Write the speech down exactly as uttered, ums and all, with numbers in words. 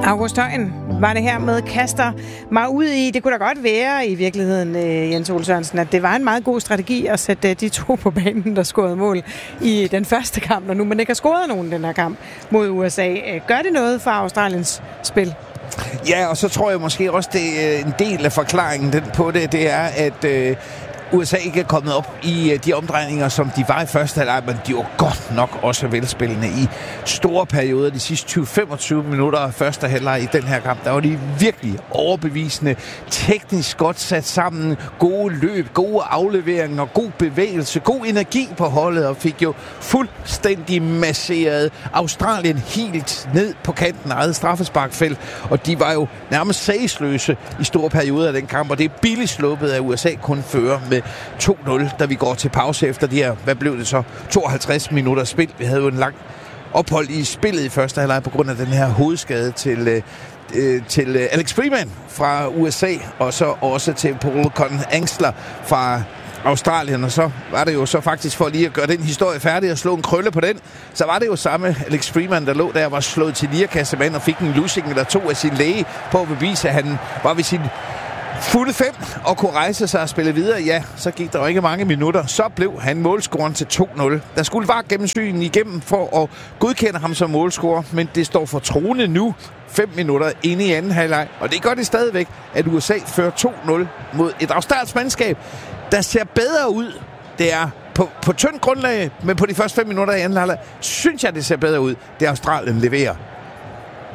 August Højen var det her med kaster mig ud i. Det kunne da godt være i virkeligheden, Jens Ole Sørensen, at det var en meget god strategi at sætte de to på banen, der scorede mål i den første kamp, og nu man ikke har scoret nogen den her kamp mod U S A. Gør det noget for Australiens spil? Ja, og så tror jeg måske også, det er en del af forklaringen den på det, det er, at øh, U S A ikke er kommet op i uh, de omdrejninger, som de var i første halvleg, men de var godt nok også velspillende i store perioder. De sidste tyve til femogtyve minutter af første halvleg i den her kamp, der var de virkelig overbevisende, teknisk godt sat sammen, gode løb, gode afleveringer, god bevægelse, god energi på holdet, og fik jo fuldstændig masseret Australien helt ned på kanten af eget straffesparkfelt, og de var jo nærmest sagsløse i store perioder af den kamp, og det er billigt sluppet af U S A kun fører med to nul, da vi går til pause efter de her, hvad blev det så, tooghalvtreds minutter spil. Vi havde jo en lang ophold i spillet i første halvleg på grund af den her hovedskade til, øh, til Alex Freeman fra U S A, og så også til Paul Conn-Angsler fra Australien, og så var det jo så faktisk for lige at gøre den historie færdig og slå en krølle på den, så var det jo samme Alex Freeman, der lå der, var slået til lirakassemand og fik en lussing eller to af sin læge på at bevise, at han var ved sin fulde fem og kunne rejse sig og spille videre. Ja, så gik der jo ikke mange minutter. Så blev han målscoren til to nul. Der skulle bare gennemsyn igennem for at godkende ham som målscorer, men det står for troende nu, fem minutter inde i anden halvleg. Og det gør det stadigvæk, at U S A fører to nul mod et australsk mandskab, der ser bedre ud. Det er på, på tyndt grundlag, men på de første fem minutter i anden halvleg, synes jeg, det ser bedre ud, det Australien leverer